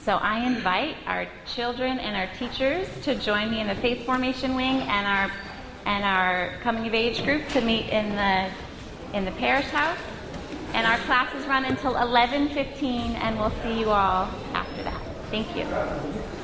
So I invite our children and our teachers to join me in the Faith Formation Wing and our Coming of Age group to meet in the parish house. And our classes run until 11:15, and we'll see you all after that. Thank you.